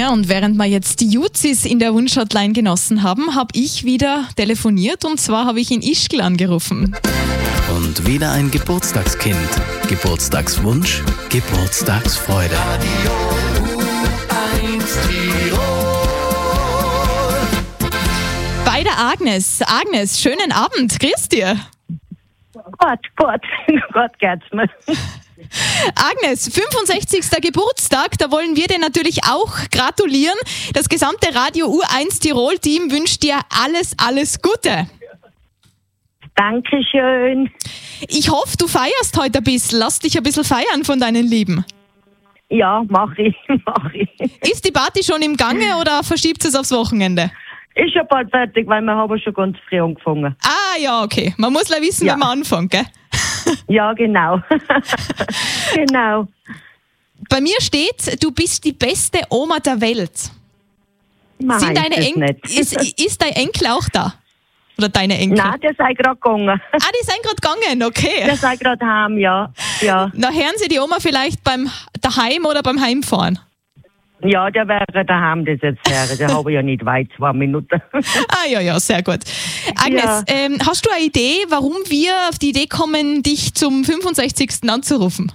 Ja, und während wir jetzt die Juzis in der Wunschhotline genossen haben, habe ich wieder telefoniert und zwar habe ich in Ischgl angerufen. Und wieder ein Geburtstagskind. Geburtstagswunsch, Geburtstagsfreude. Bei der Agnes. Agnes, schönen Abend. Grüß dir. Gott geht's mir. Agnes, 65. Geburtstag, da wollen wir dir natürlich auch gratulieren. Das gesamte Radio U1 Tirol-Team wünscht dir alles Gute. Dankeschön. Ich hoffe, du feierst heute ein bisschen. Lass dich ein bisschen feiern von deinen Lieben. Ja, mach ich. Ist die Party schon im Gange oder verschiebt es aufs Wochenende? Ist schon bald fertig, weil wir haben schon ganz früh angefangen. Ah ja, okay. Man muss ja wissen, wenn man anfängt, gell? Ja, genau. Genau. Bei mir steht, du bist die beste Oma der Welt. Nein, Sind deine ist dein Enkel auch da? Oder deine Enkel? Nein, der sei gerade gegangen. Ah, die sind gerade gegangen, okay. Der sei gerade heim, ja. Na, hören Sie die Oma vielleicht beim daheim oder beim Heimfahren? Ja, der wäre daheim, das jetzt her. Der habe ich ja nicht weit, 2 Minuten. Ah ja, sehr gut. Agnes, Ja. hast du eine Idee, warum wir auf die Idee kommen, dich zum 65. anzurufen?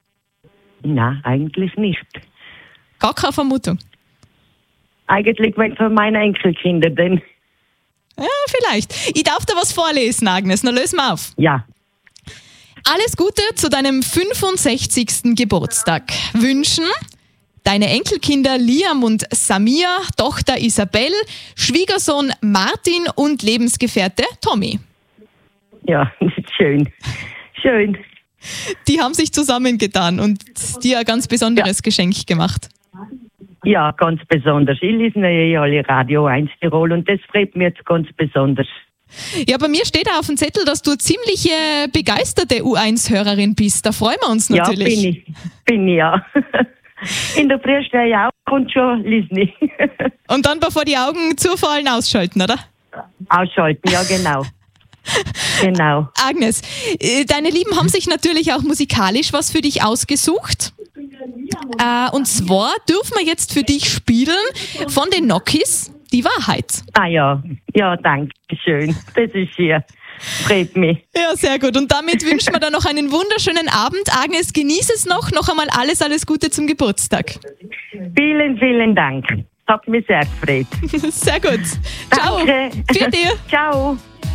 Nein, eigentlich nicht. Gar keine Vermutung. Eigentlich wenn für meine Enkelkinder, denn Ja, vielleicht. Ich darf da was vorlesen, Agnes. Na, lösen wir auf. ja. Alles Gute zu deinem 65. Geburtstag. Wünschen deine Enkelkinder Liam und Samia, Tochter Isabel, Schwiegersohn Martin und Lebensgefährte Tommy. Ja, schön. Schön. Die haben sich zusammengetan und dir ein ganz besonderes Geschenk gemacht. Ja, ganz besonders. Ich lese ja alle Radio 1 Tirol und das freut mich jetzt ganz besonders. Ja, bei mir steht auch auf dem Zettel, dass du eine ziemliche begeisterte U1-Hörerin bist. Da freuen wir uns natürlich. Ja, bin ich, ja. In der Früh stehe ich auf und schon lese ich. Und dann, bevor die Augen zufallen, ausschalten, oder? Ausschalten, ja, genau. Genau. Agnes, deine Lieben haben sich natürlich auch musikalisch was für dich ausgesucht. Und zwar dürfen wir jetzt für dich spielen von den Nokis Die Wahrheit. Ah ja, ja, danke schön. Das ist schön. Freut mich. Ja, sehr gut. Und damit wünschen wir dir noch einen wunderschönen Abend. Agnes, genieß es noch. Noch einmal alles Gute zum Geburtstag. Vielen Dank. Hat mich sehr gefreut. Sehr gut. Ciao. Danke. Für dir. Ciao.